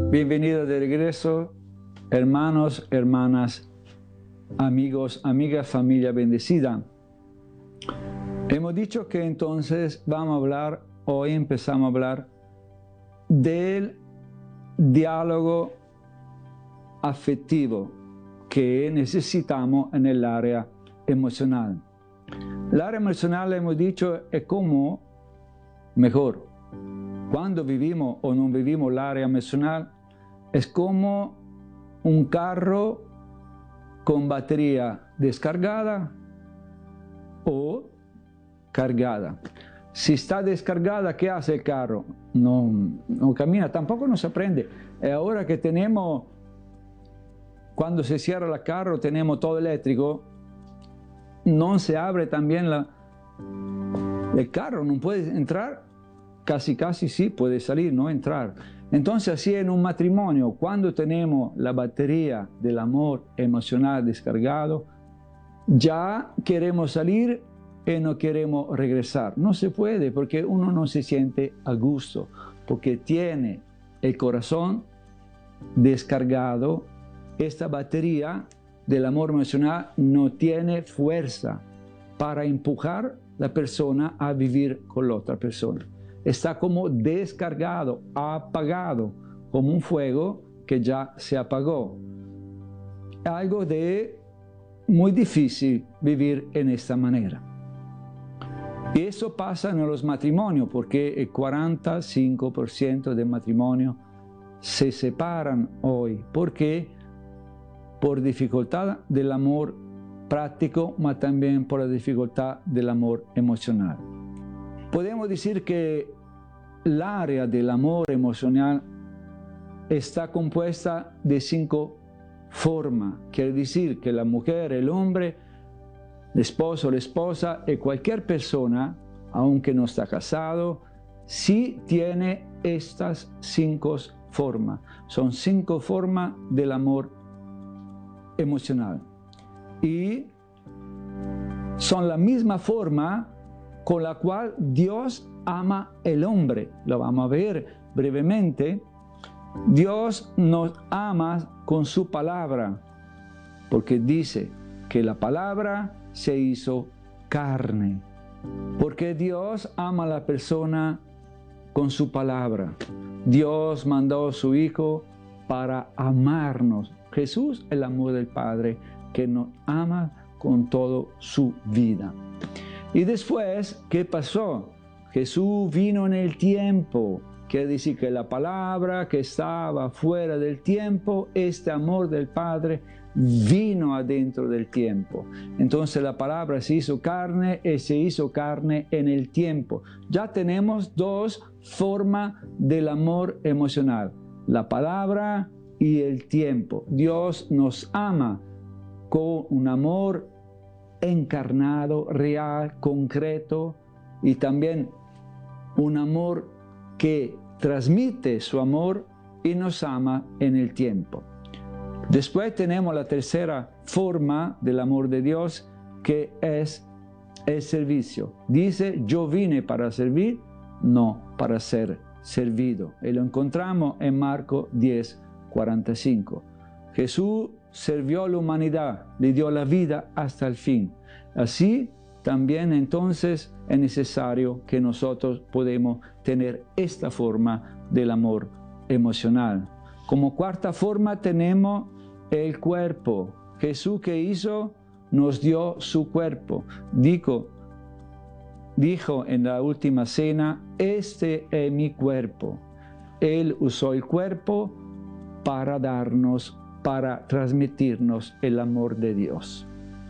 Bienvenidos de regreso, hermanos, hermanas, amigos, amigas, familia bendecida. Hemos dicho que entonces hoy empezamos a hablar del diálogo afectivo que necesitamos en el área emocional. El área emocional, hemos dicho, es como mejor. Cuando vivimos o no vivimos el área emocional, es como un carro con batería descargada o cargada. Si está descargada, ¿qué hace el carro? No camina, tampoco nos prende. Y ahora que tenemos, cuando se cierra el carro, tenemos todo eléctrico, no se abre también el carro, no puede entrar. Casi sí puede salir, no entrar. Entonces así en un matrimonio, cuando tenemos la batería del amor emocional descargado, ya queremos salir y no queremos regresar. No se puede porque uno no se siente a gusto, porque tiene el corazón descargado. Esta batería del amor emocional no tiene fuerza para empujar a la persona a vivir con la otra persona. Está como descargado, apagado, como un fuego que ya se apagó. Algo de muy difícil vivir en esta manera. Y eso pasa en los matrimonios, porque el 45% de matrimonios se separan hoy. ¿Por qué? Por dificultad del amor práctico, pero también por la dificultad del amor emocional. Podemos decir que el área del amor emocional está compuesta de 5 formas. Quiere decir que la mujer, el hombre, el esposo, la esposa y cualquier persona, aunque no está casado, sí tiene estas 5 formas. Son 5 formas del amor emocional. Y son la misma forma con la cual Dios ama al hombre. Lo vamos a ver brevemente. Dios nos ama con su palabra, porque dice que la palabra se hizo carne. Porque Dios ama a la persona con su palabra. Dios mandó a su Hijo para amarnos. Jesús, el amor del Padre, que nos ama con toda su vida. Y después, ¿qué pasó? Jesús vino en el tiempo. Quiere decir que la palabra que estaba fuera del tiempo, este amor del Padre, vino adentro del tiempo. Entonces la palabra se hizo carne y se hizo carne en el tiempo. Ya tenemos 2 formas del amor emocional. La palabra y el tiempo. Dios nos ama con un amor encarnado, real, concreto, y también un amor que transmite su amor y nos ama en el tiempo. Después tenemos la tercera forma del amor de Dios, que es el servicio. Dice, yo vine para servir, no para ser servido. Y lo encontramos en Marcos 10:45. Jesús sirvió a la humanidad, le dio la vida hasta el fin. Así también entonces es necesario que nosotros podamos tener esta forma del amor emocional. Como cuarta forma tenemos el cuerpo. Jesús, ¿qué hizo? Nos dio su cuerpo. Dijo en la última cena, este es mi cuerpo. Él usó el cuerpo para transmitirnos el amor de Dios.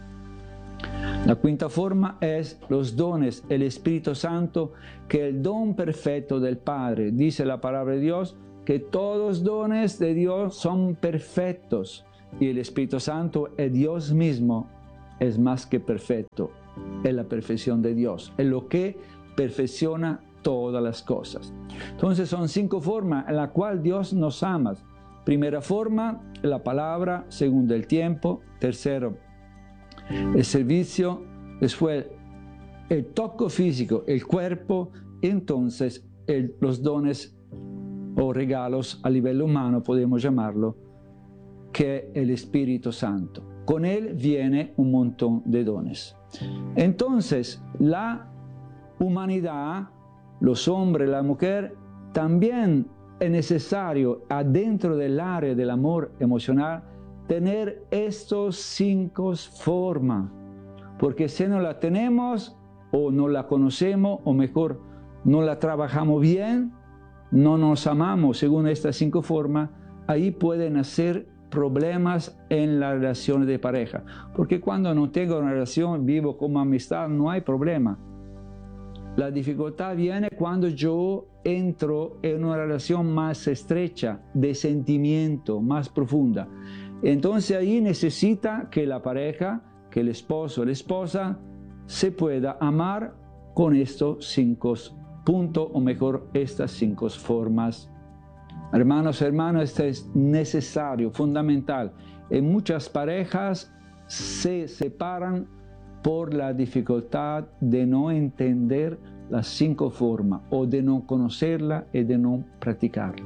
La quinta forma es los dones, el Espíritu Santo, que es el don perfecto del Padre. Dice la palabra de Dios que todos los dones de Dios son perfectos y el Espíritu Santo es Dios mismo, es más que perfecto, es la perfección de Dios, es lo que perfecciona todas las cosas. Entonces son 5 formas en las cuales Dios nos ama. Primera forma, la palabra. Segunda, el tiempo. Tercero, el servicio. Después, el toque físico, el cuerpo. Entonces, los dones o regalos a livello humano, podemos llamarlo, que es el Espíritu Santo. Con él viene un montón de dones. Entonces, la humanidad, los hombres, la mujer, también es necesario, adentro del área del amor emocional, tener estos 5 formas. Porque si no la tenemos, o no la conocemos, o mejor, no la trabajamos bien, no nos amamos según estas 5 formas, ahí pueden hacer problemas en la relación de pareja. Porque cuando no tengo una relación, vivo como amistad, no hay problema. La dificultad viene cuando yo entro en una relación más estrecha, de sentimiento, más profunda. Entonces ahí necesita que la pareja, que el esposo o la esposa, se pueda amar con estos 5 puntos, o mejor, estas 5 formas. Hermanos, esto es necesario, fundamental. En muchas parejas se separan por la dificultad de no entender las 5 formas, o de no conocerla y de no practicarla.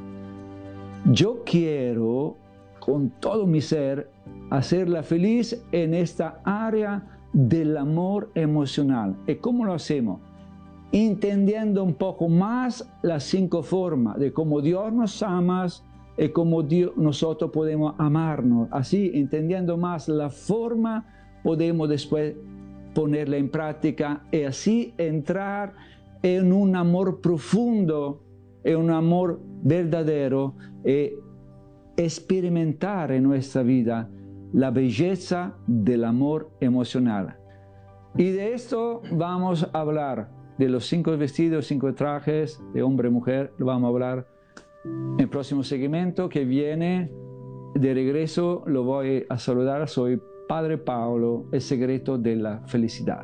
Yo quiero, con todo mi ser, hacerla feliz en esta área del amor emocional. ¿Y cómo lo hacemos? Entendiendo un poco más las 5 formas de cómo Dios nos ama y cómo nosotros podemos amarnos. Así, entendiendo más la forma, podemos después ponerla en práctica y así entrar en un amor profundo, en un amor verdadero, y experimentar en nuestra vida la belleza del amor emocional. Y de esto vamos a hablar, de los 5 vestidos, 5 trajes de hombre y mujer, lo vamos a hablar en el próximo segmento que viene. De regreso lo voy a saludar, soy Padre Paolo, el secreto de la felicidad.